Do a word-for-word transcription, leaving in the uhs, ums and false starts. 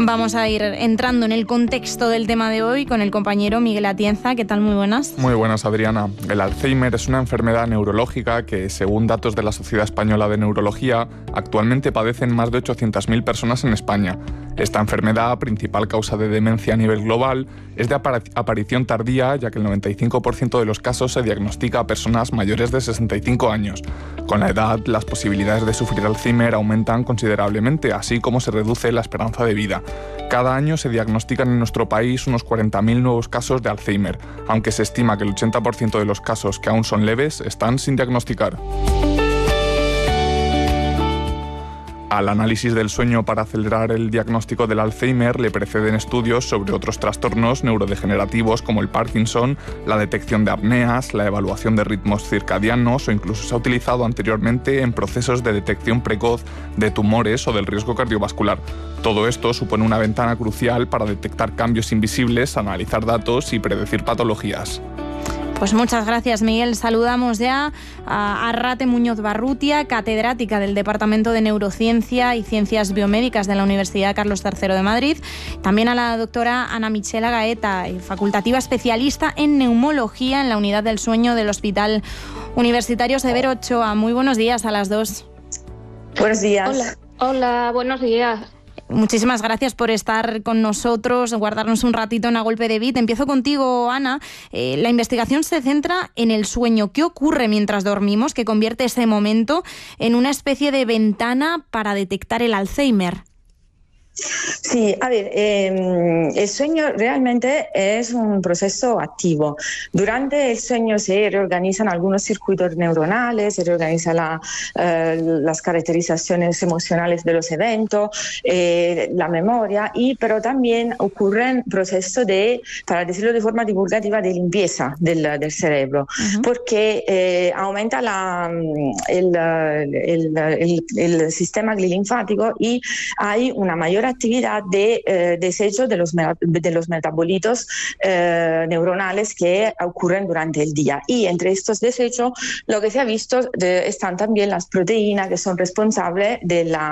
Vamos a ir entrando en el contexto del tema de hoy con el compañero Miguel Atienza. ¿Qué tal? Muy buenas. Muy buenas, Adriana. El Alzheimer es una enfermedad neurológica que, según datos de la Sociedad Española de Neurología, actualmente padecen más de ochocientas mil personas en España. Esta enfermedad, principal causa de demencia a nivel global, es de aparición tardía, ya que el noventa y cinco por ciento de los casos se diagnostica a personas mayores de sesenta y cinco años. Con la edad, las posibilidades de sufrir Alzheimer aumentan considerablemente, así como se reduce la esperanza de vida. Cada año se diagnostican en nuestro país unos cuarenta mil nuevos casos de Alzheimer, aunque se estima que el ochenta por ciento de los casos que aún son leves están sin diagnosticar. Al análisis del sueño para acelerar el diagnóstico del Alzheimer le preceden estudios sobre otros trastornos neurodegenerativos como el Parkinson, la detección de apneas, la evaluación de ritmos circadianos o incluso se ha utilizado anteriormente en procesos de detección precoz de tumores o del riesgo cardiovascular. Todo esto supone una ventana crucial para detectar cambios invisibles, analizar datos y predecir patologías. Pues muchas gracias, Miguel. Saludamos ya a Arrate Muñoz Barrutia, catedrática del Departamento de Neurociencia y Ciencias Biomédicas de la Universidad Carlos tercero de Madrid. También a la doctora Ana Michela Gaeta, facultativa especialista en neumología en la Unidad del Sueño del Hospital Universitario Severo Ochoa. Muy buenos días a las dos. Buenos días. Hola, hola, buenos días. Muchísimas gracias por estar con nosotros, guardarnos un ratito en A Golpe de Beat. Empiezo contigo, Ana. Eh, la investigación se centra en el sueño. ¿Qué ocurre mientras dormimos que convierte ese momento en una especie de ventana para detectar el Alzheimer? Sí, a ver, eh, el sueño realmente es un proceso activo. Durante el sueño se reorganizan algunos circuitos neuronales, se reorganizan la, eh, las caracterizaciones emocionales de los eventos, eh, la memoria, y, pero también ocurren procesos de, para decirlo de forma divulgativa, de limpieza del, del cerebro, uh-huh. porque eh, aumenta la, el, el, el, el sistema glilinfático y hay una mayor actividad de eh, desecho de los, de los metabolitos eh, neuronales que ocurren durante el día. Y entre estos desechos lo que se ha visto de, están también las proteínas que son responsables de la